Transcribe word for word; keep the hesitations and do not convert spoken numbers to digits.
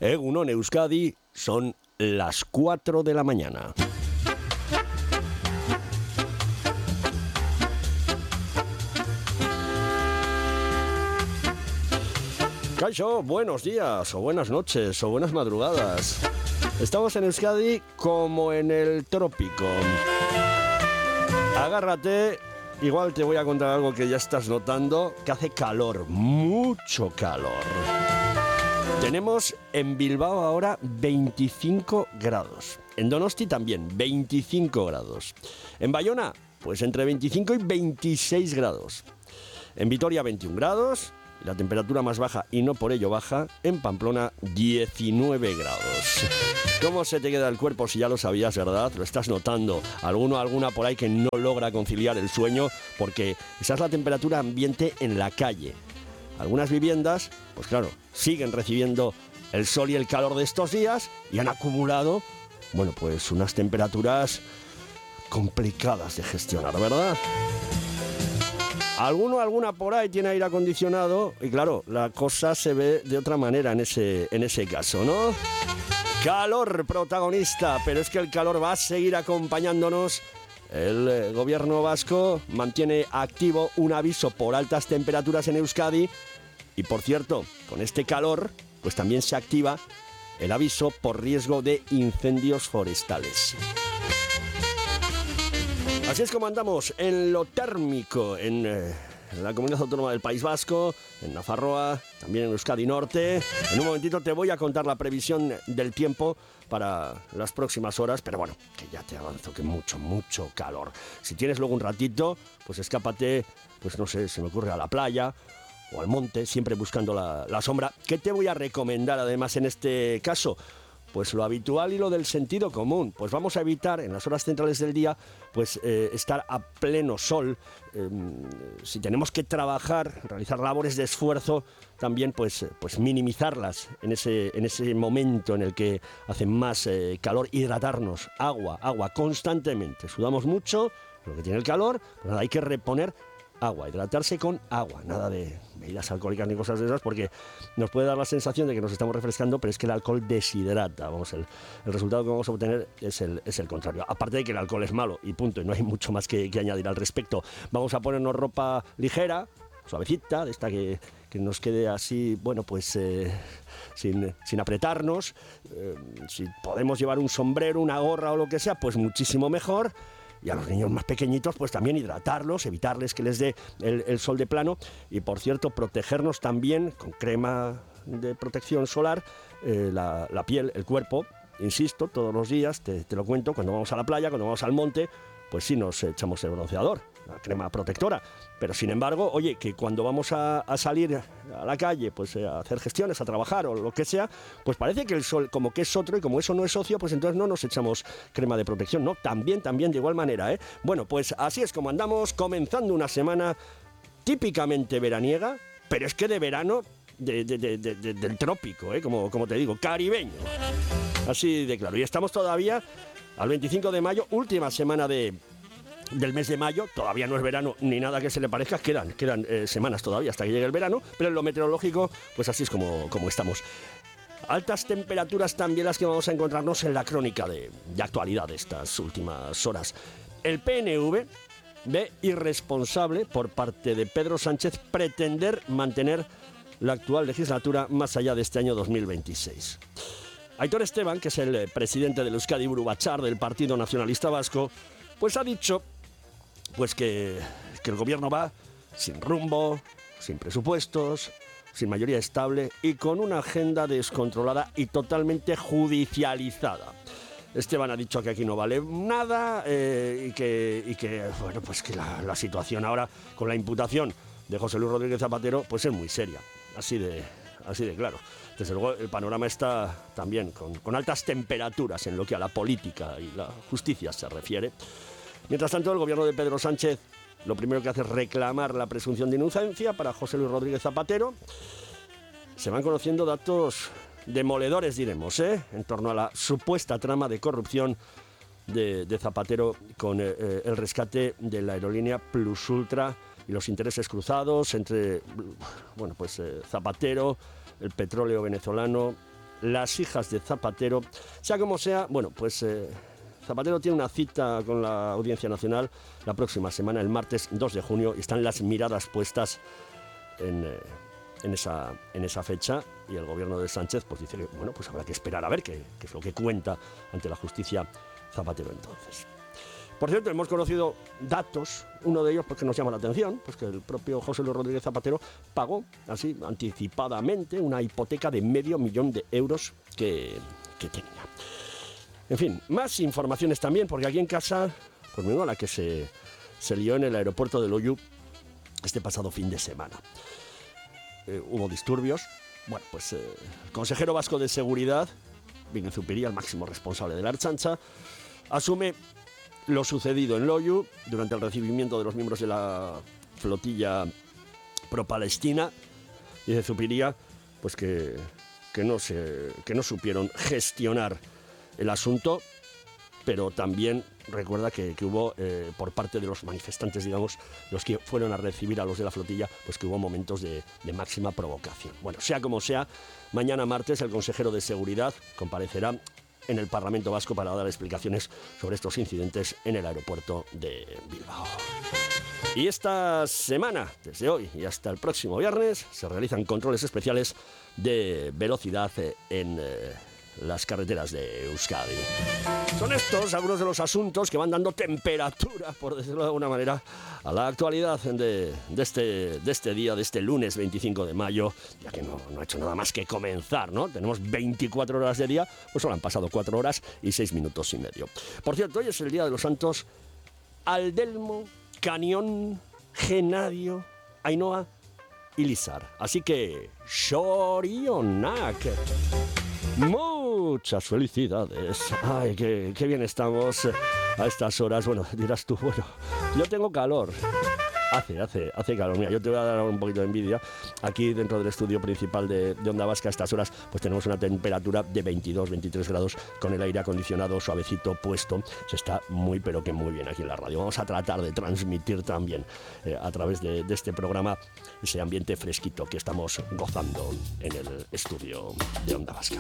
Egunon Euskadi, son las cuatro de la mañana. Kaixo, buenos días, o buenas noches, o buenas madrugadas. Estamos en Euskadi como en el trópico. Agárrate, igual te voy a contar algo que ya estás notando, que hace calor, mucho calor. Tenemos en Bilbao ahora veinticinco grados. En Donosti también, veinticinco grados. En Bayona, pues entre veinticinco y veintiséis grados. En Vitoria, veintiún grados. La temperatura más baja, y no por ello baja, en Pamplona, diecinueve grados. ¿Cómo se te queda el cuerpo si ya lo sabías, verdad? Lo estás notando. Alguno, alguna por ahí que no logra conciliar el sueño, porque esa es la temperatura ambiente en la calle. Algunas viviendas, pues claro, siguen recibiendo el sol y el calor de estos días y han acumulado, bueno, pues unas temperaturas complicadas de gestionar, ¿verdad? Alguno, alguna por ahí tiene aire acondicionado y claro, la cosa se ve de otra manera en ese, en ese caso, ¿no? Calor protagonista, pero es que el calor va a seguir acompañándonos. El eh, gobierno vasco mantiene activo un aviso por altas temperaturas en Euskadi y, por cierto, con este calor, pues también se activa el aviso por riesgo de incendios forestales. Así es como andamos en lo térmico, en, eh, en la comunidad autónoma del País Vasco, en Nafarroa, también en Euskadi Norte. En un momentito te voy a contar la previsión del tiempo para las próximas horas, pero bueno, que ya te avanzo que mucho, mucho calor. Si tienes luego un ratito, pues escápate, pues no sé, se me ocurre a la playa o al monte, siempre buscando la, la sombra. ¿Qué te voy a recomendar además en este caso? Pues lo habitual y lo del sentido común. Pues vamos a evitar en las horas centrales del día pues eh, estar a pleno sol. Eh, si tenemos que trabajar, realizar labores de esfuerzo, también pues, pues minimizarlas en ese, en ese momento en el que hace más eh, calor. Hidratarnos, agua, agua constantemente. Sudamos mucho, lo que tiene el calor, pues nada, hay que reponer agua, hidratarse con agua, nada de bebidas alcohólicas ni cosas de esas, porque nos puede dar la sensación de que nos estamos refrescando, pero es que el alcohol deshidrata. Vamos, el, el resultado que vamos a obtener es el, es el contrario. Aparte de que el alcohol es malo y punto, y no hay mucho más que, que añadir al respecto. Vamos a ponernos ropa ligera, suavecita, de esta que, que nos quede así, bueno, pues eh, sin, sin apretarnos. Eh, si podemos llevar un sombrero, una gorra o lo que sea, pues muchísimo mejor. Y a los niños más pequeñitos, pues también hidratarlos, evitarles que les dé el, el sol de plano. Y por cierto, protegernos también con crema de protección solar, eh, la, la piel, el cuerpo. Insisto, todos los días, te, te lo cuento, cuando vamos a la playa, cuando vamos al monte, pues sí nos echamos el bronceador, la crema protectora. Pero sin embargo, oye, que cuando vamos a, a salir a la calle, pues eh, a hacer gestiones, a trabajar o lo que sea, pues parece que el sol como que es otro y como eso no es socio, pues entonces no nos echamos crema de protección, ¿no? También, también de igual manera, ¿eh? Bueno, pues así es como andamos, comenzando una semana típicamente veraniega, pero es que de verano de, de, de, de, de, del trópico, ¿eh? Como, como te digo, caribeño. Así de claro. Y estamos todavía al veinticinco de mayo, última semana de... del mes de mayo. Todavía no es verano ni nada que se le parezca, quedan, quedan eh, semanas todavía hasta que llegue el verano, pero en lo meteorológico, pues así es como, como estamos. Altas temperaturas también las que vamos a encontrarnos en la crónica de, de actualidad de estas últimas horas. El P N V ve irresponsable por parte de Pedro Sánchez pretender mantener la actual legislatura más allá de este año dos mil veintiséis. Aitor Esteban, que es el presidente del Euskadi Buru Batzar del Partido Nacionalista Vasco, pues ha dicho pues que, que el gobierno va sin rumbo, sin presupuestos, sin mayoría estable y con una agenda descontrolada y totalmente judicializada. Esteban ha dicho que aquí no vale nada eh, y, que, y que, bueno, pues que la, la situación ahora con la imputación de José Luis Rodríguez Zapatero pues es muy seria, así de, así de claro. Desde luego el panorama está también con, con altas temperaturas en lo que a la política y la justicia se refiere. Mientras tanto, el gobierno de Pedro Sánchez lo primero que hace es reclamar la presunción de inocencia para José Luis Rodríguez Zapatero. Se van conociendo datos demoledores, diremos, ¿eh? en torno a la supuesta trama de corrupción de, de Zapatero con eh, el rescate de la aerolínea Plus Ultra y los intereses cruzados entre, bueno, pues eh, Zapatero, el petróleo venezolano, las hijas de Zapatero. Sea como sea, bueno, pues eh, Zapatero tiene una cita con la Audiencia Nacional la próxima semana, el martes dos de junio, y están las miradas puestas en, eh, en, esa, en esa fecha, y el gobierno de Sánchez pues dice que, bueno, pues habrá que esperar a ver qué, qué es lo que cuenta ante la justicia Zapatero entonces. Por cierto, hemos conocido datos, uno de ellos porque nos llama la atención, pues que el propio José Luis Rodríguez Zapatero pagó así anticipadamente una hipoteca de medio millón de euros que, que tenía. En fin, más informaciones también, porque aquí en casa, pues menudo la que se, se lió en el aeropuerto de Loiu este pasado fin de semana. Eh, hubo disturbios. Bueno, pues eh, el consejero vasco de Seguridad, Miguel Zupiria, el máximo responsable de la Ertzaintza, asume lo sucedido en Loiu durante el recibimiento de los miembros de la flotilla pro-palestina. Dice Zupiria pues que, que, no se, que no supieron gestionar el asunto, pero también recuerda que, que hubo, eh, por parte de los manifestantes, digamos, los que fueron a recibir a los de la flotilla, pues que hubo momentos de, de máxima provocación. Bueno, sea como sea, mañana martes el consejero de Seguridad comparecerá en el Parlamento Vasco para dar explicaciones sobre estos incidentes en el aeropuerto de Bilbao. Y esta semana, desde hoy y hasta el próximo viernes, se realizan controles especiales de velocidad en eh, las carreteras de Euskadi. Son estos algunos de los asuntos que van dando temperatura, por decirlo de alguna manera, a la actualidad de, de, este, de este día, de este lunes veinticinco de mayo, ya que no, no ha hecho nada más que comenzar, ¿no? Tenemos veinticuatro horas de día, pues solo han pasado cuatro horas y seis minutos y medio. Por cierto, hoy es el día de los santos Aldelmo, Canión, Genadio, Ainhoa y Lizar. Así que, Xorionak. Muchas felicidades. Ay, qué, qué bien estamos a estas horas. Bueno, dirás tú, bueno, yo tengo calor. Hace, hace, hace calor. Mira, yo te voy a dar un poquito de envidia. Aquí dentro del estudio principal de, de Onda Vasca a estas horas, pues tenemos una temperatura de veintidós, veintitrés grados con el aire acondicionado suavecito puesto. Se está muy, pero que muy bien aquí en la radio. Vamos a tratar de transmitir también eh, a través de, de este programa ese ambiente fresquito que estamos gozando en el estudio de Onda Vasca.